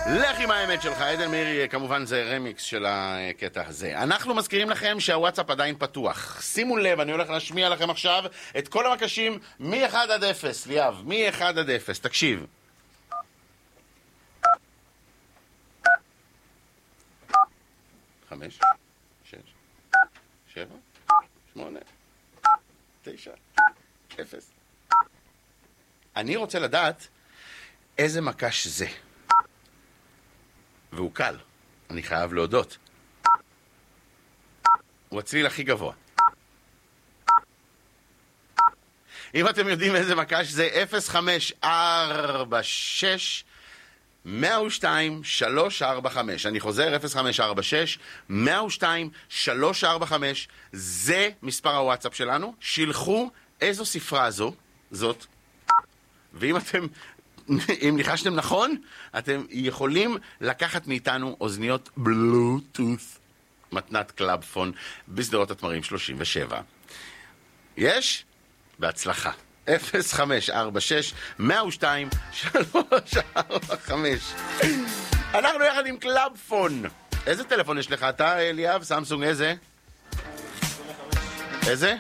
לך עם האמת שלך, עדן מאירי, כמובן זה רמיקס של הקטע הזה. אנחנו מזכירים לכם שהוואטסאפ עדיין פתוח. שימו לב, אני הולך להשמיע לכם עכשיו את כל המקשים מ-1 עד 0, ליאב, מ-1 עד 0, תקשיב. 5, 6, 7, 8, 9, 0. אני רוצה לדעת איזה מקש זה. והוא קל, אני חייב להודות. הוא הצליל הכי גבוה. אם אתם יודעים איזה מקש זה, 0546 102 345. אני חוזר, 0546 102 345. זה מספר הוואטסאפ שלנו. שילחו איזו ספרה זאת. ואם אתם, אם ניחשתם נכון, אתם יכולים לקחת מאיתנו אוזניות בלוטות' מתנת קלאבפון בסדרות התמרים 37. יש? בהצלחה. 0546 102 345. אנחנו יחד עם קלאבפון. איזה טלפון יש לך? אתה, ליאב? סמסונג איזה? איזה?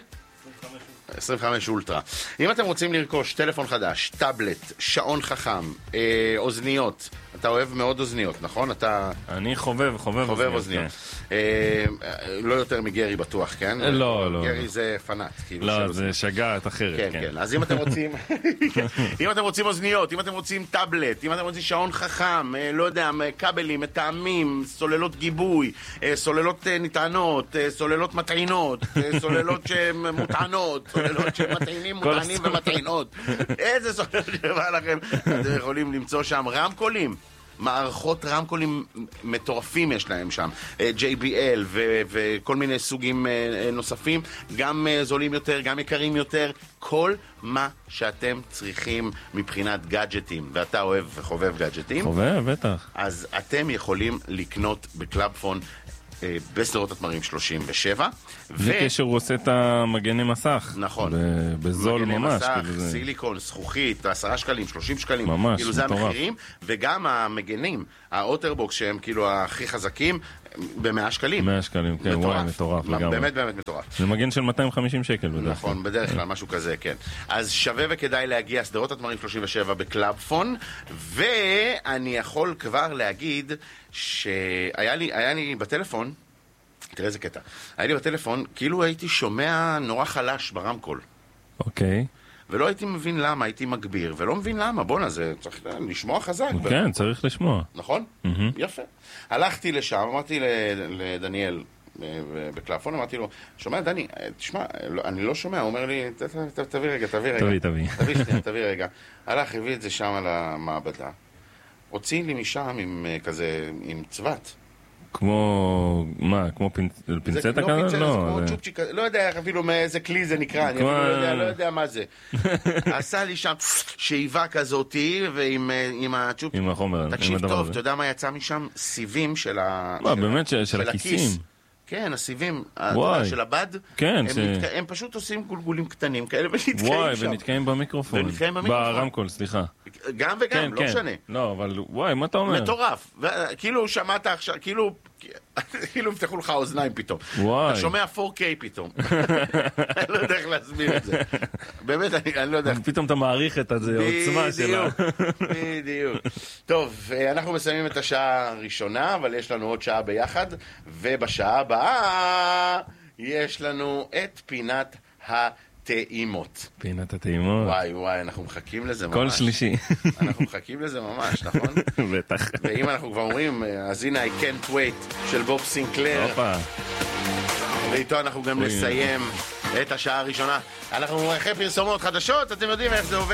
25 אולטרה. אם אתם רוצים לרכוש טלפון חדש, טאבלט, שעון חכם, אוזניות, אתה אוהב מאוד אוזניות, נכון? אני חובב אוזניות. לא יותר מגרי בטוח, כן? לא. גרי זה פנאט. לא, זה שגעת אחרת, כן. אז אם אתם רוצים, אם אתם רוצים אוזניות, אם אתם רוצים טאבלט, אם אתם רוצים שעון חכם, לא יודע, כבלים, מטעמים, סוללות גיבוי, סוללות נטענות, סוללות מטעינות, סוללות שמוטענות, סוללות שמטעינים, מוטענים ומטעינות. איזה סוללות שבא לכם, אתם יכולים למצוא שם רמקולים. מערכות רמקולים מטורפים יש להם שם, JBL וכל מיני סוגים נוספים, גם זולים יותר, גם יקרים יותר, כל מה שאתם צריכים מבחינת גאדג'טים, ואתה אוהב וחובב גאדג'טים, חובב, בטח. אז אתם יכולים לקנות בקלאבפון בסדרות התמרים 37. וקשר הוא עושה את המגני מסך. נכון. בזול ממש. מגני מסך, סיליקון, זכוכית, 10 שקלים, 30 שקלים. ממש, כאילו זה המחירים. וגם המגנים, האוטרבוקס שהם כאילו הכי חזקים, ב100 שקלים. 100 שקלים, כן, וואי, מטורף לגמרי. באמת מטורף. זה מגן של 250 שקל בדרך כלל. נכון, בדרך כלל, משהו כזה, כן. אז שווה וכדאי להגיע סדרות התמרים 37 בקלאבפון, ואני יכול כבר להגיד שהיה לי בטלפון, תראה איזה קטע, היה לי בטלפון, כאילו הייתי שומע נורא חלש ברמקול. אוקיי. ולא הייתי מבין למה, הייתי מגביר, ולא מבין למה, בונה, זה צריך לשמוע חזק. כן, צריך לשמוע. נכון? יפה. הלכתי לשם, אמרתי לדניאל בקלאבפון, אמרתי לו, שומע דני, תשמע, אני לא שומע, הוא אומר לי, תביא רגע. תביא רגע. הלך, הביא את זה שם על המעבדה. הוציא לי משם עם צוות. כמו, מה, כמו פינצטה כזה? לא, זה כמו צ'ופצ'יק, לא יודע אפילו מאיזה כלי זה נקרא, אני לא יודע מה זה. עשה לי שם שאיבה כזאתי, ועם הצ'ופצ'יק. עם החומר. תקשיב טוב, אתה יודע מה יצא משם? סיבים של באמת, של הכיסים. כן, הסיבים של הבד, הם פשוט עושים גולגולים קטנים כאלה ונתקעים שם. וואי, ונתקעים במיקרופון. ברמקול, סליחה. גם וגם, לא משנה. לא, אבל וואי, מה אתה אומר? מטורף. כאילו שמעת עכשיו, כאילו יפתחו לך אוזניים פתאום. אתה שומע 4K פתאום. אני לא יודע איך להסביר את זה. באמת, אני לא יודע. פתאום אתה מעריך את העוצמה שלה. בדיוק. טוב, אנחנו מסיימים את השעה הראשונה, אבל יש לנו עוד שעה ביחד, ובשעה הבאה יש לנו את פינת הטעימות. פינת הטעימות. וואי, אנחנו מחכים לזה ממש. כל שלישי. אנחנו מחכים לזה ממש, נכון? בטח. ואם אנחנו כבר אומרים, אז הנה I can't wait של בוב סינקלר. ואיתו אנחנו גם נסיים את השעה הראשונה. אנחנו אחרי פרסומות חדשות, אתם יודעים איך זה עובד.